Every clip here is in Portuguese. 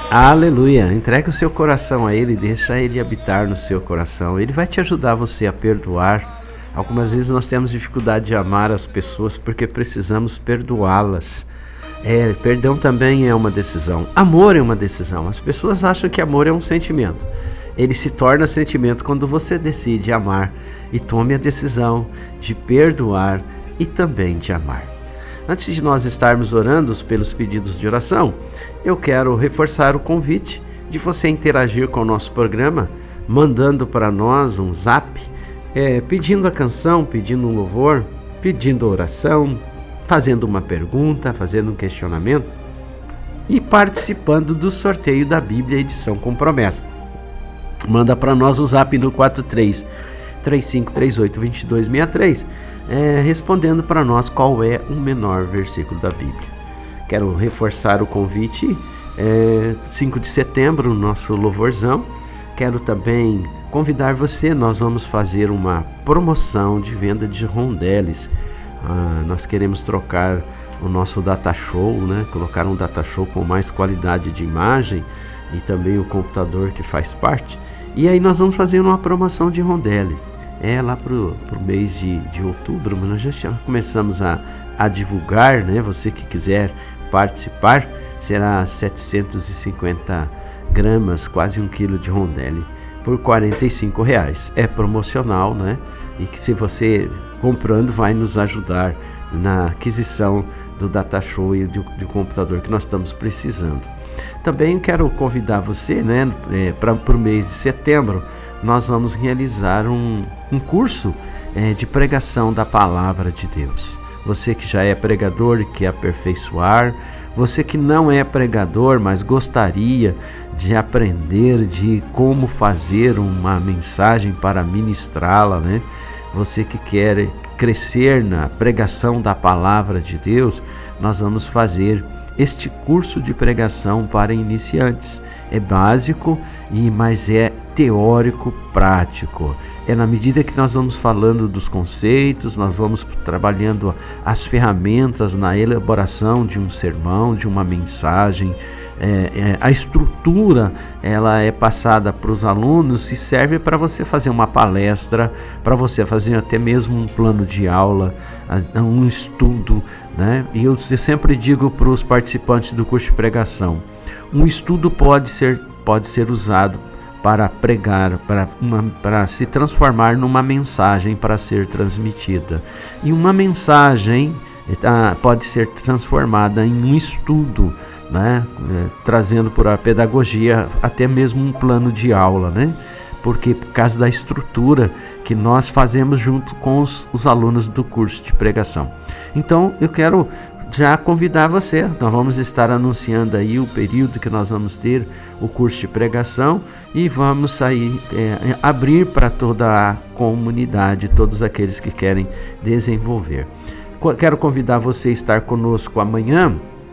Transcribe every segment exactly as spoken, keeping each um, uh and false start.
Aleluia, entregue o seu coração a Ele, deixa Ele habitar no seu coração. Ele vai te ajudar você a perdoar. Algumas vezes nós temos dificuldade de amar as pessoas porque precisamos perdoá-las. É, perdão também é uma decisão. Amor é uma decisão. As pessoas acham que amor é um sentimento. Ele se torna sentimento quando você decide amar e tome a decisão de perdoar e também de amar. Antes de nós estarmos orando pelos pedidos de oração, eu quero reforçar o convite de você interagir com o nosso programa, mandando para nós um zap, é, pedindo a canção, pedindo um louvor, pedindo oração, fazendo uma pergunta, fazendo um questionamento e participando do sorteio da Bíblia Edição com Promessa. Manda para nós o zap no quatro três, três cinco três oito, dois dois seis três, é, respondendo para nós qual é o menor versículo da Bíblia. Quero reforçar o convite, é, cinco de setembro, nosso louvorzão. Quero também convidar você, nós vamos fazer uma promoção de venda de rondeles. Ah, nós queremos trocar o nosso data show, né? Colocar um data show com mais qualidade de imagem e também o computador que faz parte. E aí nós vamos fazer uma promoção de rondeles. É lá para o mês de, de outubro, mas nós já começamos a, a divulgar, né? Você que quiser participar, será setecentos e cinquenta gramas, quase um quilo de rondelli, por quarenta e cinco reais. É promocional, né? E que se você comprando vai nos ajudar na aquisição do data show e do, do computador que nós estamos precisando. Também quero convidar você, né, é, para o mês de setembro, nós vamos realizar um, um curso é, de pregação da palavra de Deus. Você que já é pregador e quer aperfeiçoar, você que não é pregador, mas gostaria de aprender de como fazer uma mensagem para ministrá-la, né? Você que quer crescer na pregação da palavra de Deus, nós vamos fazer este curso de pregação para iniciantes. É básico, e mas é teórico prático. É na medida que nós vamos falando dos conceitos, nós vamos trabalhando as ferramentas na elaboração de um sermão, de uma mensagem. É, é, a estrutura ela é passada para os alunos e serve para você fazer uma palestra, para você fazer até mesmo um plano de aula, um estudo, né? E eu sempre digo para os participantes do curso de pregação, um estudo pode ser, pode ser usado para pregar, para, uma, para se transformar numa mensagem para ser transmitida. E uma mensagem ah, pode ser transformada em um estudo, né? É, trazendo por a pedagogia até mesmo um plano de aula, né? Porque por causa da estrutura que nós fazemos junto com os, os alunos do curso de pregação. Então eu quero já convidar você, nós vamos estar anunciando aí o período que nós vamos ter o curso de pregação e vamos sair, é, abrir para toda a comunidade, todos aqueles que querem desenvolver. Quero convidar você a estar conosco amanhã.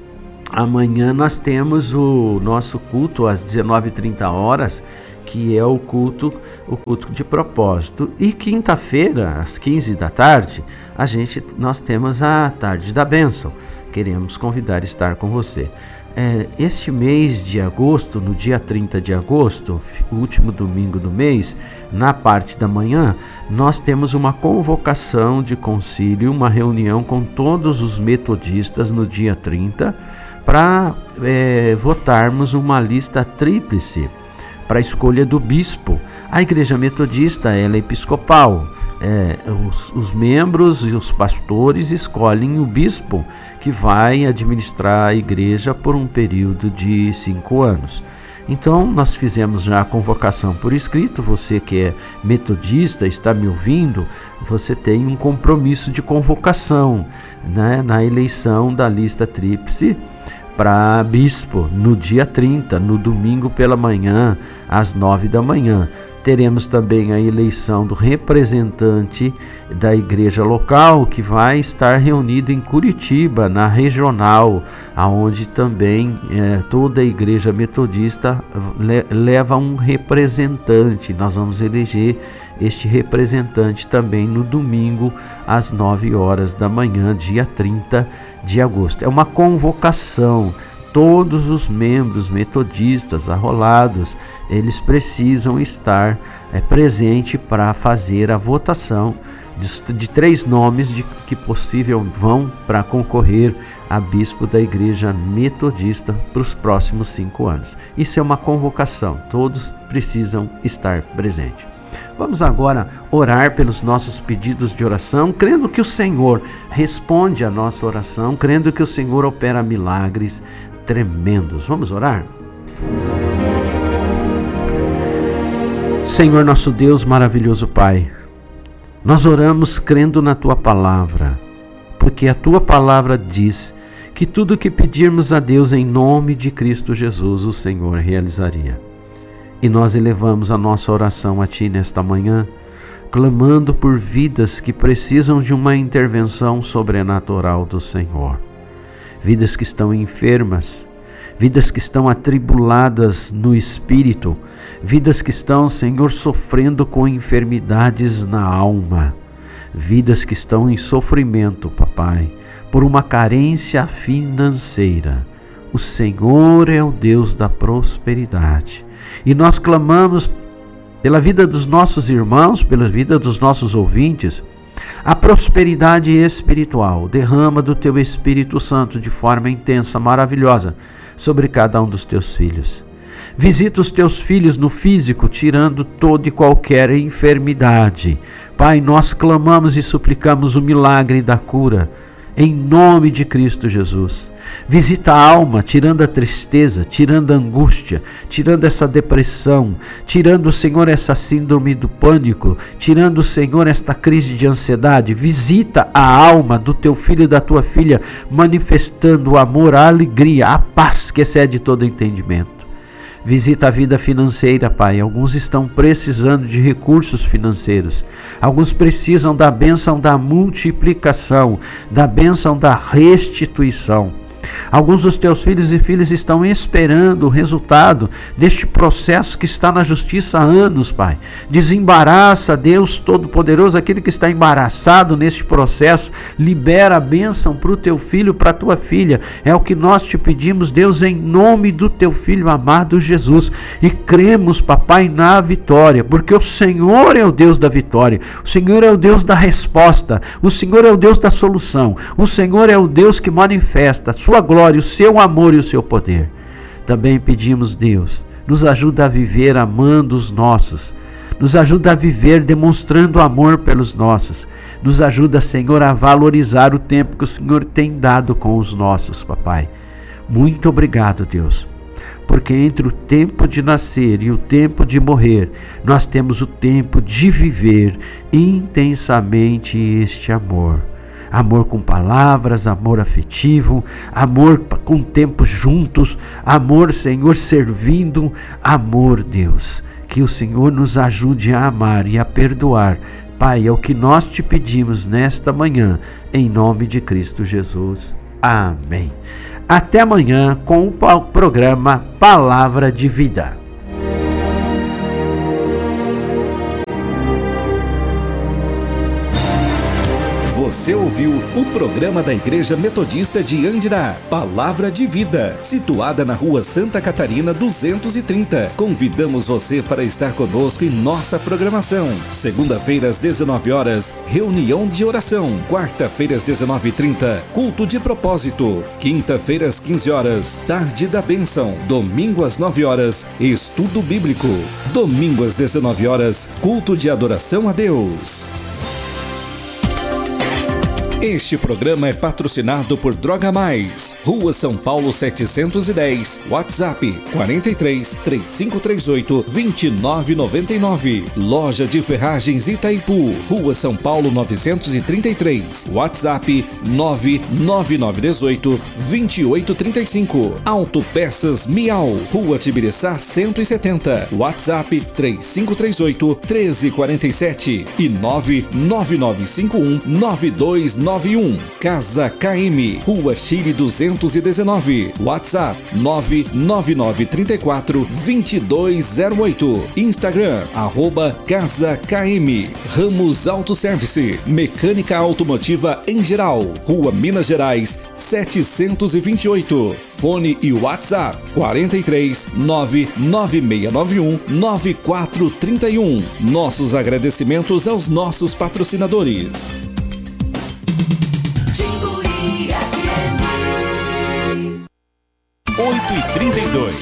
Amanhã nós temos o nosso culto às dezenove e trinta horas, que é o culto, o culto de propósito. E quinta-feira, às quinze da tarde, a gente, nós temos a tarde da bênção. Queremos convidar a estar com você. É, este mês de agosto, no dia trinta de agosto, o último domingo do mês, na parte da manhã, nós temos uma convocação de concílio, uma reunião com todos os metodistas no dia trinta, para é, votarmos uma lista tríplice para a escolha do bispo. A igreja metodista ela é episcopal, é, os, os membros e os pastores escolhem o bispo que vai administrar a igreja por um período de cinco anos. Então nós fizemos já a convocação por escrito. Você que é metodista, está me ouvindo, você tem um compromisso de convocação, né, na eleição da lista tríplice para bispo no dia trinta, no domingo pela manhã, às nove da manhã. Teremos também a eleição do representante da igreja local, que vai estar reunido em Curitiba, na regional, aonde também é, toda a igreja metodista le- leva um representante. Nós vamos eleger este representante também no domingo, às nove horas da manhã, dia trinta de agosto. É uma convocação todos os membros metodistas arrolados, eles precisam estar é, presente para fazer a votação de, de três nomes de, que possível vão para concorrer a bispo da Igreja Metodista para os próximos cinco anos. Isso é uma convocação, todos precisam estar presentes. Vamos agora orar pelos nossos pedidos de oração, crendo que o Senhor responde a nossa oração, crendo que o Senhor opera milagres tremendos. Vamos orar? Senhor nosso Deus, maravilhoso Pai, nós oramos crendo na Tua Palavra, porque a Tua Palavra diz que tudo que pedirmos a Deus em nome de Cristo Jesus, o Senhor realizaria. E nós elevamos a nossa oração a Ti nesta manhã, clamando por vidas que precisam de uma intervenção sobrenatural do Senhor. Vidas que estão enfermas, vidas que estão atribuladas no espírito, vidas que estão, Senhor, sofrendo com enfermidades na alma, vidas que estão em sofrimento, Papai, por uma carência financeira. O Senhor é o Deus da prosperidade. E nós clamamos pela vida dos nossos irmãos, pela vida dos nossos ouvintes, a prosperidade espiritual. Derrama do Teu Espírito Santo de forma intensa, maravilhosa, sobre cada um dos Teus filhos. Visita os Teus filhos no físico, tirando toda e qualquer enfermidade. Pai, nós clamamos e suplicamos o milagre da cura, em nome de Cristo Jesus. Visita a alma, tirando a tristeza, tirando a angústia, tirando essa depressão, tirando, Senhor, essa síndrome do pânico, tirando, Senhor, esta crise de ansiedade. Visita a alma do teu filho e da tua filha, manifestando o amor, a alegria, a paz que excede todo entendimento. Visita a vida financeira, Pai. Alguns estão precisando de recursos financeiros. Alguns precisam da bênção da multiplicação, da bênção da restituição. Alguns dos teus filhos e filhas estão esperando o resultado deste processo que está na justiça há anos, Pai. Desembaraça, Deus Todo-Poderoso, aquele que está embaraçado neste processo. Libera a bênção para o teu filho, para a tua filha. É o que nós te pedimos, Deus, em nome do teu filho amado Jesus. E cremos, Papai, na vitória, porque o Senhor é o Deus da vitória. O Senhor é o Deus da resposta. O Senhor é o Deus da solução. O Senhor é o Deus que manifesta a sua glória, o seu amor e o seu poder. Também pedimos, Deus, nos ajuda a viver amando os nossos, nos ajuda a viver demonstrando amor pelos nossos, nos ajuda, Senhor, a valorizar o tempo que o Senhor tem dado com os nossos, Papai. Muito obrigado, Deus, porque entre o tempo de nascer e o tempo de morrer, nós temos o tempo de viver intensamente este amor. Amor com palavras, amor afetivo, amor com tempo juntos, amor, Senhor, servindo, amor, Deus. Que o Senhor nos ajude a amar e a perdoar. Pai, é o que nós te pedimos nesta manhã, em nome de Cristo Jesus. Amém. Até amanhã com o programa Palavra de Vida. Você ouviu o programa da Igreja Metodista de Andirá, Palavra de Vida, situada na rua Santa Catarina duzentos e trinta. Convidamos você para estar conosco em nossa programação. Segunda-feira às dezenove horas, reunião de oração. Quarta-feira às dezenove e trinta, culto de propósito. Quinta-feira às quinze horas, tarde da bênção. Domingo às nove horas, estudo bíblico. Domingo às dezenove horas, culto de adoração a Deus. Este programa é patrocinado por Droga Mais, Rua São Paulo setecentos e dez, WhatsApp quarenta e três, três cinco três oito, vinte e nove noventa e nove. Loja de Ferragens Itaipu, Rua São Paulo novecentos e trinta e três, WhatsApp nove nove nove um oito, vinte e oito trinta e cinco. Autopeças Miau, Rua Tibiriçá cento e setenta, WhatsApp três cinco três oito, um três quatro sete e nove nove nove cinco um, nove dois nove nove um. Casa K M, Rua Chile duzentos e dezenove. WhatsApp nove nove nove três quatro dois dois zero oito. Instagram arroba Casa K M. Ramos Autoservice, mecânica automotiva em geral. Rua Minas Gerais setecentos e vinte e oito. Fone e WhatsApp quarenta e três nove nove seis nove um nove quatro três um. Nossos agradecimentos aos nossos patrocinadores. oito e trinta e dois.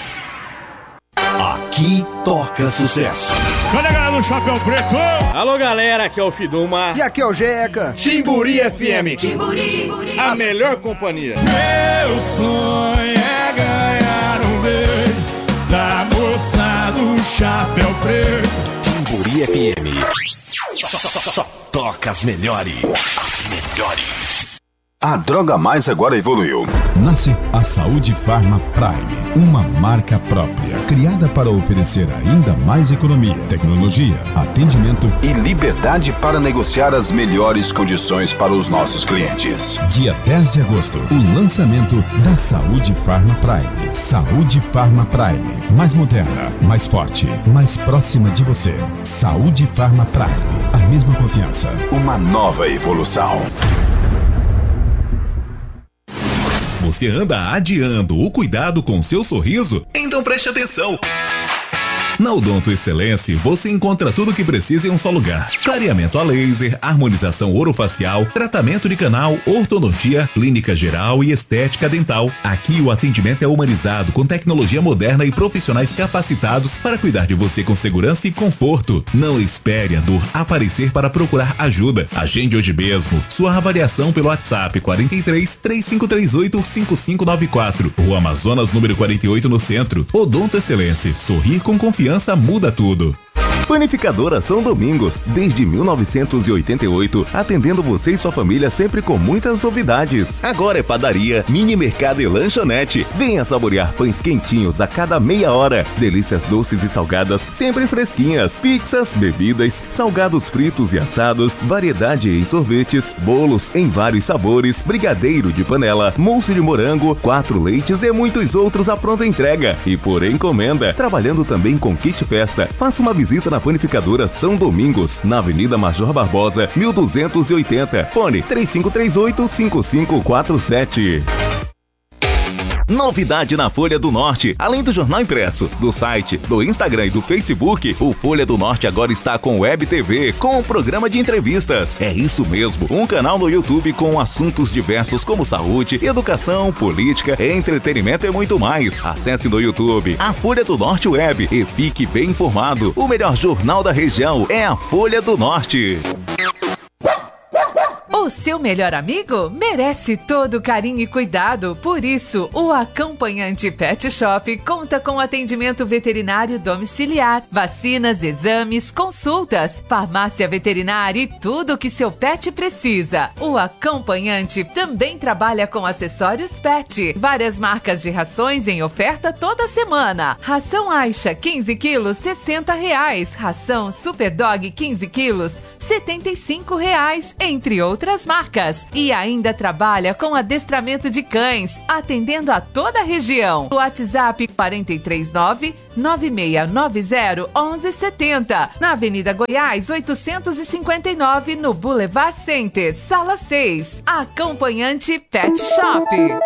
Aqui toca sucesso. Cadê a galera do Chapéu Preto? Alô galera, aqui é o Fiduma. E aqui é o Jeca. Timburi F M. Timburi, Timburi. A melhor companhia. Meu sonho é ganhar um beijo da moça do Chapéu Preto. Timburi F M. Só, só, só, só toca as melhores. As melhores. A Droga Mais agora evoluiu. Nasce a Saúde Pharma Prime, uma marca própria, criada para oferecer ainda mais economia, tecnologia, atendimento e liberdade para negociar as melhores condições para os nossos clientes. Dia dez de agosto, o lançamento da Saúde Pharma Prime. Saúde Pharma Prime, mais moderna, mais forte, mais próxima de você. Saúde Pharma Prime, a mesma confiança. Uma nova evolução. Você anda adiando o cuidado com seu sorriso? Então preste atenção! Na Odonto Excelência, você encontra tudo o que precisa em um só lugar. Clareamento a laser, harmonização orofacial, tratamento de canal, ortodontia, clínica geral e estética dental. Aqui o atendimento é humanizado, com tecnologia moderna e profissionais capacitados para cuidar de você com segurança e conforto. Não espere a dor aparecer para procurar ajuda. Agende hoje mesmo sua avaliação pelo WhatsApp quarenta e três, três cinco três oito, cinco cinco nove quatro. Rua Amazonas, número quarenta e oito, no centro. Odonto Excelência. Sorrir com confiança muda tudo. Panificadora São Domingos, desde mil novecentos e oitenta e oito, atendendo você e sua família sempre com muitas novidades. Agora é padaria, mini mercado e lanchonete. Venha saborear pães quentinhos a cada meia hora. Delícias doces e salgadas, sempre fresquinhas. Pizzas, bebidas, salgados fritos e assados, variedade em sorvetes, bolos em vários sabores, brigadeiro de panela, mousse de morango, quatro leites e muitos outros à pronta entrega. E por encomenda, trabalhando também com kit festa. Faça uma visita na Panificadora São Domingos, na Avenida Major Barbosa, mil duzentos e oitenta. Fone três cinco três oito, cinco cinco quatro sete. Novidade na Folha do Norte. Além do jornal impresso, do site, do Instagram e do Facebook, o Folha do Norte agora está com Web T V, com um programa de entrevistas. É isso mesmo, um canal no YouTube com assuntos diversos como saúde, educação, política, entretenimento e muito mais. Acesse no YouTube a Folha do Norte Web e fique bem informado. O melhor jornal da região é a Folha do Norte. O seu melhor amigo merece todo o carinho e cuidado. Por isso, o Acompanhante Pet Shop conta com atendimento veterinário domiciliar, vacinas, exames, consultas, farmácia veterinária e tudo o que seu pet precisa. O Acompanhante também trabalha com acessórios pet, várias marcas de rações em oferta toda semana. Ração Aixa quinze quilos, sessenta reais. Ração Super Dog quinze quilos, setenta e cinco reais, entre outras marcas. E ainda trabalha com adestramento de cães, atendendo a toda a região. WhatsApp quarenta e três nove, nove seis nove zero, onze setenta, na Avenida Goiás oitocentos e cinquenta e nove, no Boulevard Center, Sala seis. Acompanhante Pet Shop.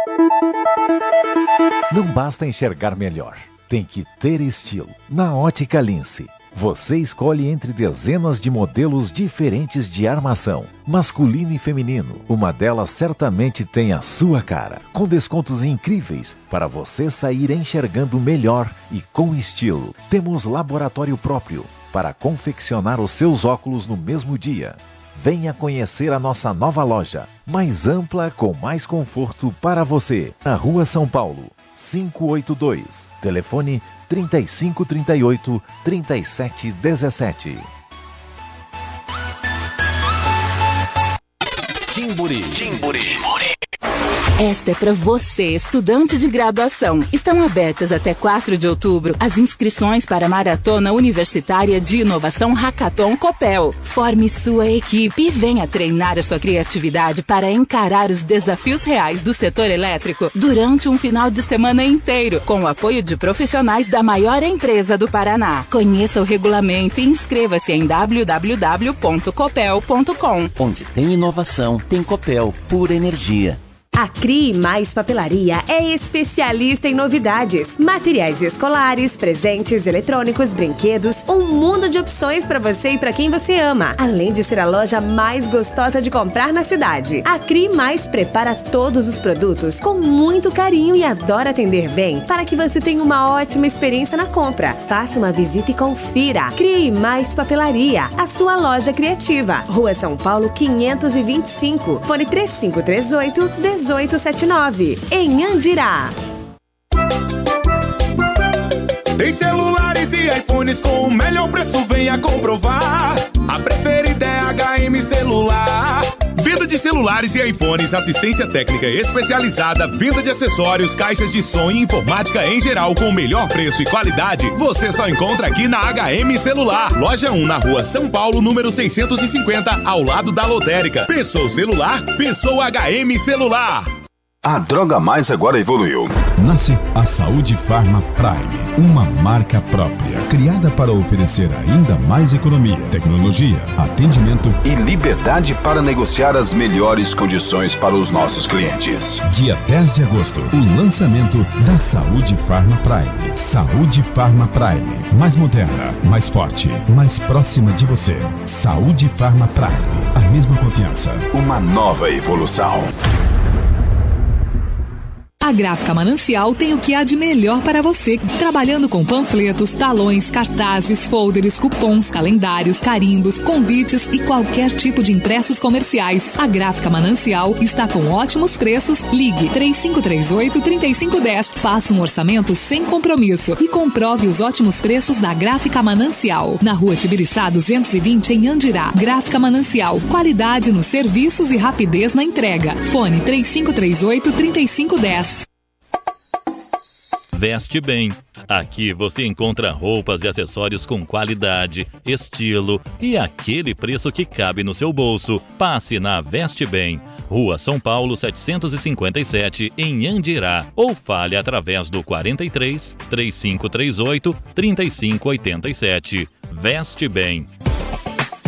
Não basta enxergar melhor, tem que ter estilo. Na Ótica Lince, você escolhe entre dezenas de modelos diferentes de armação, masculino e feminino. Uma delas certamente tem a sua cara, com descontos incríveis para você sair enxergando melhor e com estilo. Temos laboratório próprio para confeccionar os seus óculos no mesmo dia. Venha conhecer a nossa nova loja, mais ampla, com mais conforto para você. Na Rua São Paulo, quinhentos e oitenta e dois. Telefone trinta e cinco, trinta e oito, trinta e sete, dezessete. Timburi. Timburi. Timburi. Esta é para você, estudante de graduação. Estão abertas até quatro de outubro as inscrições para a Maratona Universitária de Inovação Hackathon Copel. Forme sua equipe e venha treinar a sua criatividade para encarar os desafios reais do setor elétrico durante um final de semana inteiro, com o apoio de profissionais da maior empresa do Paraná. Conheça o regulamento e inscreva-se em w w w ponto copel ponto com. Onde tem inovação, tem Copel, pura energia. A Cri Mais Papelaria é especialista em novidades, materiais escolares, presentes, eletrônicos, brinquedos, um mundo de opções para você e para quem você ama, além de ser a loja mais gostosa de comprar na cidade. A Cri Mais prepara todos os produtos com muito carinho e adora atender bem para que você tenha uma ótima experiência na compra. Faça uma visita e confira. Cri Mais Papelaria, a sua loja criativa. Rua São Paulo quinhentos e vinte e cinco, fone três cinco três oito, dezoito setenta e nove, em Andirá. Tem celulares e iPhones com o melhor preço, venha comprovar. A preferida é H M Celular. Venda de celulares e iPhones, assistência técnica especializada, venda de acessórios, caixas de som e informática em geral com o melhor preço e qualidade. Você só encontra aqui na H M Celular. Loja um, na Rua São Paulo, número seiscentos e cinquenta, ao lado da lotérica. Pensou celular? Pensou H M Celular. A Droga Mais agora evoluiu. Nasce a Saúde Farma Prime, uma marca própria, criada para oferecer ainda mais economia, tecnologia, atendimento e liberdade para negociar as melhores condições para os nossos clientes. Dia dez de agosto, o lançamento da Saúde Farma Prime. Saúde Farma Prime, mais moderna, mais forte, mais próxima de você. Saúde Farma Prime, a mesma confiança. Uma nova evolução. A Gráfica Manancial tem o que há de melhor para você, trabalhando com panfletos, talões, cartazes, folders, cupons, calendários, carimbos, convites e qualquer tipo de impressos comerciais. A Gráfica Manancial está com ótimos preços. Ligue três cinco três oito, três cinco um zero, faça um orçamento sem compromisso e comprove os ótimos preços da Gráfica Manancial. Na Rua Tibiriçá duzentos e vinte, em Andirá. Gráfica Manancial, qualidade nos serviços e rapidez na entrega. Fone três cinco três oito, três cinco um zero. Veste Bem. Aqui você encontra roupas e acessórios com qualidade, estilo e aquele preço que cabe no seu bolso. Passe na Veste Bem, Rua São Paulo setecentos e cinquenta e sete, em Andirá, ou fale através do quarenta e três, três cinco três oito, trinta e cinco oitenta e sete. Veste Bem.